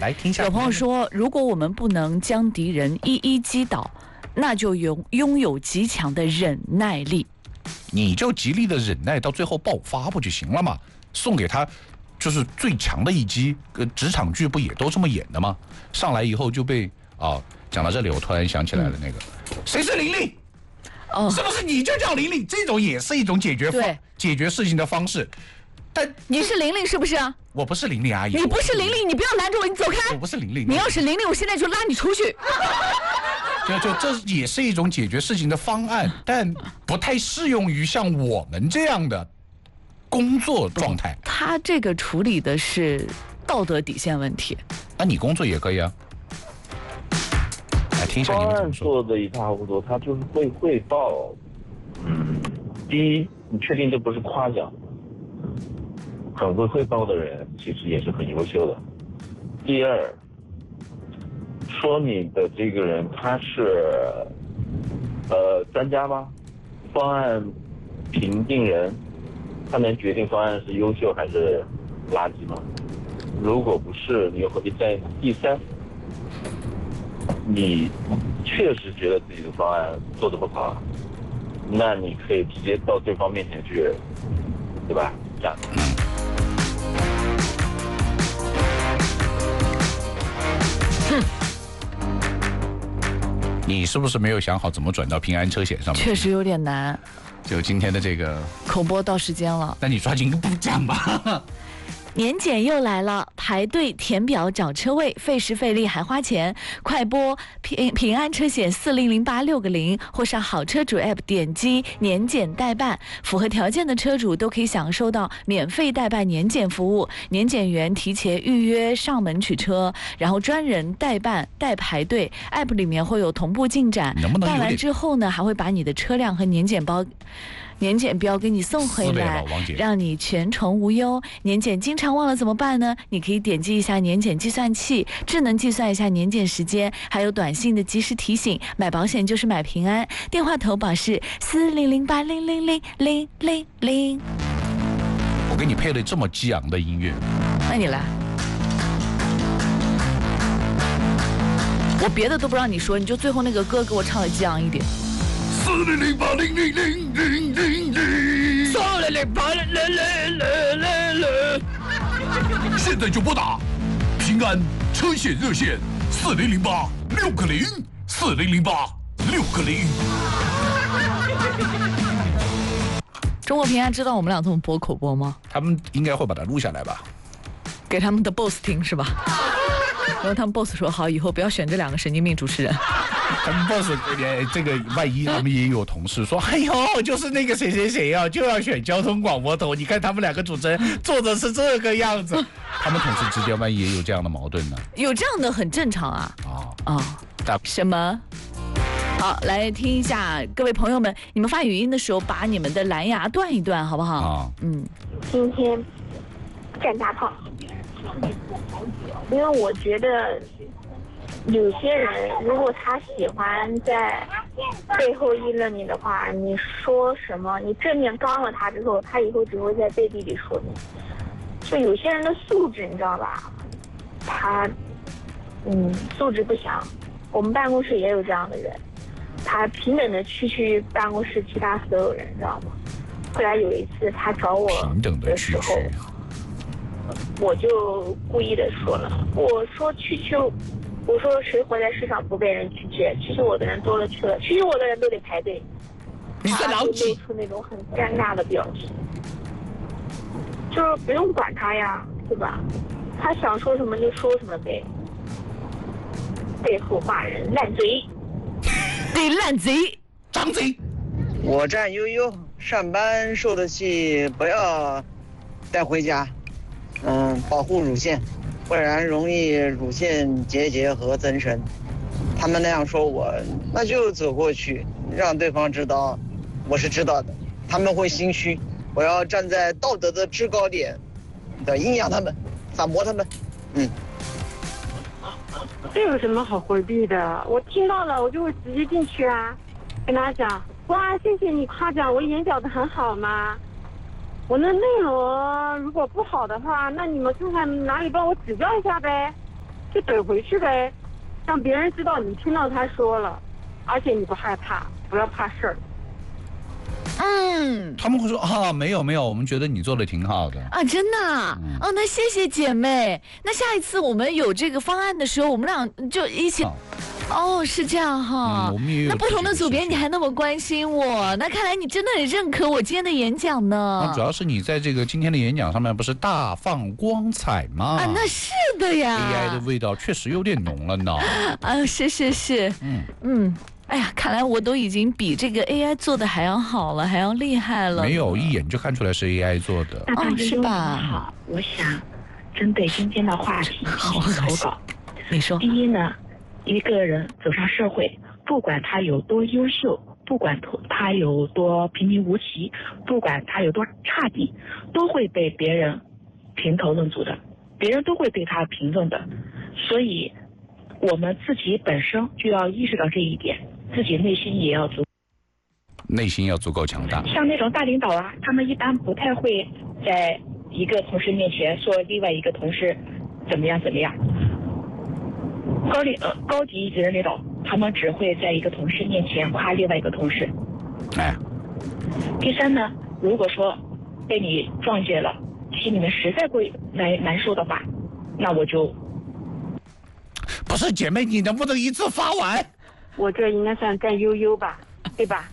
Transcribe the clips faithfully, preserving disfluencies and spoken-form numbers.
来听一下。 有朋友说，如果我们不能将敌人一一击倒，那就拥拥有极强的忍耐力。 你就极力的忍耐，到最后爆发不就行了吗？送给他就是最强的一击。呃，职场剧不也都这么演的吗？上来以后就被啊，讲到这里，我突然想起来了，那个、嗯、谁是玲玲？哦，是不是你就叫玲玲？这种也是一种解决方解决事情的方式。但你是玲玲是不是啊？ 我不是玲玲阿姨。 你不是玲玲，你不要拦着我，你走开。 我不是玲玲。 你要是玲玲，我现在就拉你出去。 就就这也是一种解决事情的方案，但不太适用于像我们这样的工作状态。 他这个处理的是道德底线问题。 那你工作也可以啊。来听一下你们怎么说。 做的一塌糊涂，他就是会汇报。嗯，第一，你确定这不是夸奖？很会汇报的人其实也是很优秀的。第二，说你的这个人他是呃专家吗？方案评定人，他能决定方案是优秀还是垃圾吗？如果不是，你又何必在意？第三，你确实觉得自己的方案做得不好，那你可以直接到对方面前去，对吧？这样。 你是不是没有想好怎么转到平安车险上面？ 确实有点难。 就今天的这个口播到时间了， 那你抓紧补讲吧。 年检又来了，排队填表找车位，费时费力还花钱。快播平平安车险四零零八六个零，或上好车主 App 点击年检代办，符合条件的车主都可以享受到免费代办年检服务。年检员提前预约上门取车，然后专人代办代排队。App 里面会有同步进展， 能不能办完之后呢，还会把你的车辆和年检包。年检标给你送回来，让你全程无忧。年检经常忘了怎么办呢？你可以点击一下年检计算器，智能计算一下年检时间，还有短信的及时提醒。买保险就是买平安，电话投保是四零零八零零零零零零。 我给你配了这么激昂的音乐， 那你来。我别的都不让你说，你就最后那个歌给我唱的激昂一点。 四零零八零零零零零零，四零零八零零零零零零，现在就拨打平安车险热线四零零八六个零四零零八六个零。 中国平安知道我们俩这么播口播吗？ 他们应该会把它录下来吧， 给他们的 boss 听是吧？然后他们 boss 说好，以后不要选这两个神经病主持人。 他们 boss 这个万一他们也有同事说，哎呦，就是那个谁谁谁啊，就要选交通广播头，你看他们两个主持人做的是这个样子，他们同事之间万一也有这样的矛盾呢？ 有这样的很正常啊。 哦哦，什么？好，来听一下各位朋友们，你们发语音的时候把你们的蓝牙断一断，好不好？ 啊， 嗯。 今天站大炮，因为我觉得。有些人如果他喜欢在背后议论你的话，你说什么，你正面刚了他之后，他以后只会在背地里说你。就有些人的素质你知道吧，他嗯素质不详。我们办公室也有这样的人，他平等的区区办公室其他所有人知道吗？后来有一次他找我的时候，我就故意的说了，我说区区我说谁活在世上不被人拒绝？其实我的人多了去了，其实我的人都得排队。他就露出那种很尴尬的表情，就是不用管他呀，对吧？他想说什么就说什么呗。背后骂人烂嘴， 你烂贼， 张嘴。 我站悠悠，上班受的气不要带回家，嗯，保护乳腺。不然容易乳腺结节和增生。他们那样说我，那就走过去，让对方知道我是知道的。他们会心虚，我要站在道德的制高点的阴阳他们，反驳他们。嗯， 这有什么好回避的？我听到了，我就会直接进去啊，跟他讲，哇，谢谢你夸奖我演讲的很好吗？我的内容如果不好的话，那你们看看哪里帮我指教一下呗。 就怼回去呗，让别人知道你听到他说了，而且你不害怕，不要怕事儿。 嗯， 他们会说啊，没有没有，我们觉得你做的挺好的啊，真的、啊嗯、哦，那谢谢姐妹。那下一次我们有这个方案的时候，我们俩就一起。哦哦，是这样哈、嗯。 我们也有那不同的组别，你还那么关心我，那看来你真的很认可我今天的演讲呢。 那主要是你在这个今天的演讲上面不是大放光彩吗？ 啊，那是的呀。 A I 的味道确实有点浓了呢。 啊，是是是，嗯嗯。哎呀，看来我都已经比这个 A I 做的还要好了，还要厉害了。 没有，一眼就看出来是 A I 做的。 哦，是吧？ 好，我想针对今天的话题好投稿。你说。 第一呢，一个人走上社会，不管他有多优秀，不管他有多平平无奇，不管他有多差劲，都会被别人评头论足的，别人都会对他评论的。所以，我们自己本身就要意识到这一点。自己内心也要足， 内心要足够强大。 像那种大领导啊，他们一般不太会在一个同事面前说另外一个同事怎么样怎么样。高领呃高级一级的那种，他们只会在一个同事面前夸另外一个同事。 哎。 第三呢，如果说被你撞见了，心里面实在会难难受的话，那我就。 不是姐妹，你能不能一次发完？ 我这应该算干悠悠吧，对吧？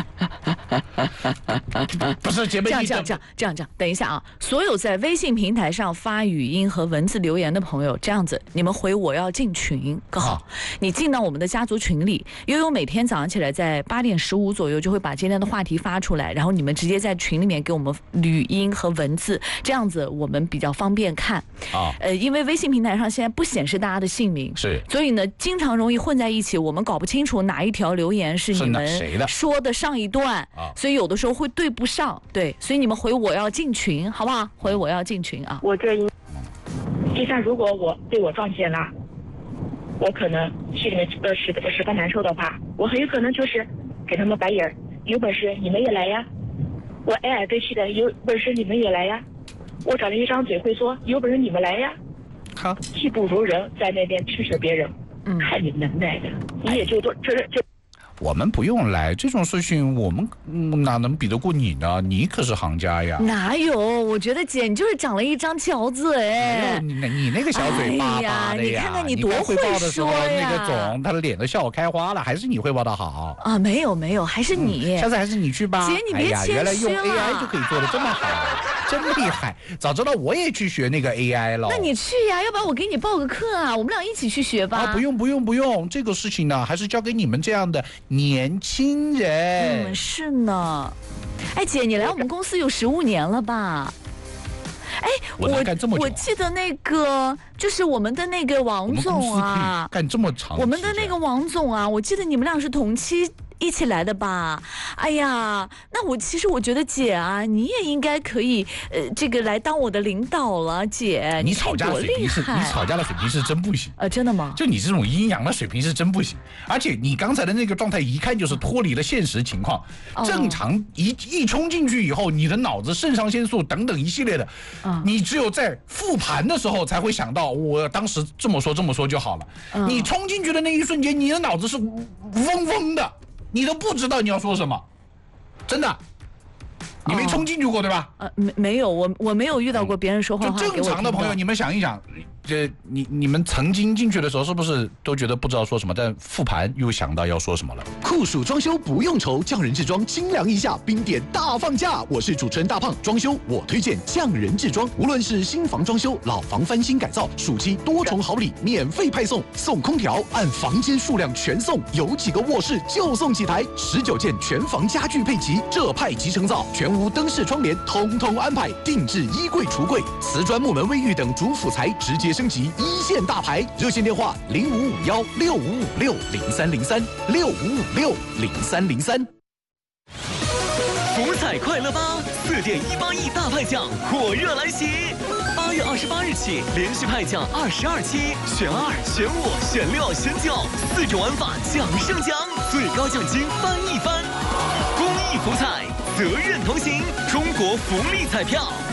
不是姐妹， 这样这样这样这样这样，等一下啊！所有在微信平台上发语音和文字留言的朋友，这样子，你们回我要进群，更好。啊、你进到我们的家族群里，悠悠每天早上起来在八点十五左右就会把今天的话题发出来，然后你们直接在群里面给我们语音和文字，这样子我们比较方便看。啊，呃，因为微信平台上现在不显示大家的姓名， 是， 所以呢，经常容易混在一起，我们搞不清楚哪一条留言是你们说的上一段，啊、所以有的时候会对不上。对，所以你们回我要进群，好不好？回我要进群啊！ 我这应。 第三，如果我被我撞见了，我可能心里面呃十十分难受的话，我很有可能就是给他们白眼儿，有本事你们也来呀！我矮矮个气的，有本事你们也来呀！我长了一张嘴会说，有本事你们来呀！ 好， 技不如人，在那边指使别人，嗯，看你能耐的，你也就多这这。 我们不用来这种事情，我们、嗯、哪能比得过你呢？你可是行家呀！ 哪有？我觉得姐你就是长了一张巧嘴。 没有你，你那个小嘴巴巴的呀！ 哎、呀你看看你多会说呀！ 那个总他的脸都笑我开花了，还是你汇报的好啊？没有没有，还是你、 嗯。下次还是你去吧。 姐你别谦虚了、哎、 原来用 A I 就可以做得这么好，真厉害！早知道我也去学那个 A I 了。 那你去呀，要不然我给你报个课啊，我们俩一起去学吧。 啊，不用不用不用，这个事情呢，还是交给你们这样的年轻人。 嗯，是呢。哎，姐，你来我们公司有十五年了吧？哎， 我能干这么久、啊、 我记得那个就是我们的那个王总啊， 干这么长。 我们的那个王总啊，我记得你们俩是同期一起来的吧？哎呀，那我其实我觉得姐啊，你也应该可以，呃，这个来当我的领导了，姐。 你吵架的水平是，你吵架的水平是真不行。 呃，真的吗？ 就你这种阴阳的水平是真不行，而且你刚才的那个状态，一看就是脱离了现实情况。哦、正常一一冲进去以后，你的脑子肾上腺素等等一系列的，哦、你只有在复盘的时候才会想到，我当时这么说这么说就好了。哦、你冲进去的那一瞬间，你的脑子是嗡嗡的。你都不知道你要说什么，真的，你没冲进去过、哦、对吧？ 呃，没没有，我我没有遇到过别人说话话给我听到。 就正常的朋友，你们想一想，这你你们曾经进去的时候，是不是都觉得不知道说什么？但复盘又想到要说什么了？ 酷暑装修不用愁，匠人制装清凉一下，冰点大放价。我是主持人大胖，装修我推荐匠人制装。无论是新房装修、老房翻新改造，暑期多重好礼免费派送，送空调按房间数量全送，有几个卧室就送几台，十九件全房家具配齐，这派集成灶，全屋灯饰窗帘通通安排，定制衣柜橱柜，瓷砖木门卫浴等主辅材直接升级一线大牌。热线电话零五五幺六五五六零三零三六五五六零三零三。 福彩快乐吧，四点一八亿大派奖火热来袭！八月二十八日起，连续派奖二十二期，选二、选五、选六、选九，四种玩法奖胜奖，最高奖金翻一番。公益福彩，责任同行，中国福利彩票。